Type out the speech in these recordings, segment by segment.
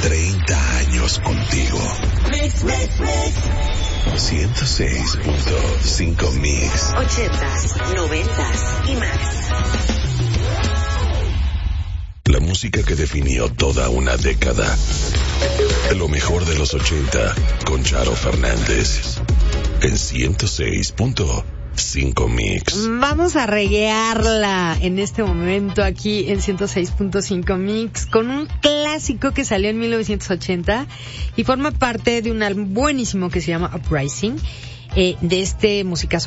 30 años contigo. 106.5 Mix. 80s, 90s y más. La música que definió toda una década. Lo mejor de los 80 con Charo Fernández. En 106.5 Mix. Vamos a reguearla en este momento aquí en 106.5 Mix con un clásico que salió en 1980 y forma parte de un álbum buenísimo que se llama Uprising, de este musicazo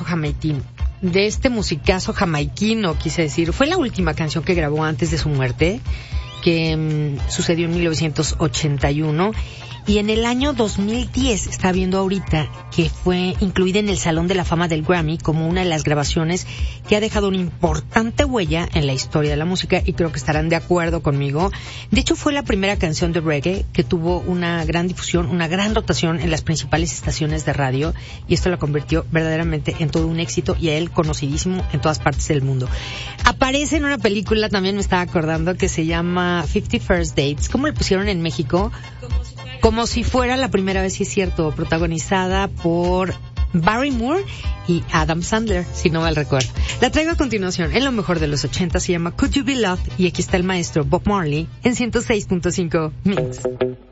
jamaiquino, quise decir. Fue la última canción que grabó antes de su muerte, que sucedió en 1981. Y en el año 2010, está viendo ahorita, que fue incluida en el Salón de la Fama del Grammy como una de las grabaciones que ha dejado una importante huella en la historia de la música, y creo que estarán de acuerdo conmigo. De hecho, fue la primera canción de reggae que tuvo una gran difusión, una gran rotación en las principales estaciones de radio, y esto la convirtió verdaderamente en todo un éxito, y a él conocidísimo en todas partes del mundo. Aparece en una película, también me estaba acordando, que se llama 50 First Dates. ¿Cómo le pusieron en México? Como si fuera la primera vez, sí es cierto, protagonizada por Barry Moore y Adam Sandler, si no mal recuerdo. La traigo a continuación en lo mejor de los 80, se llama Could You Be Loved, y aquí está el maestro Bob Marley en 106.5 Mix.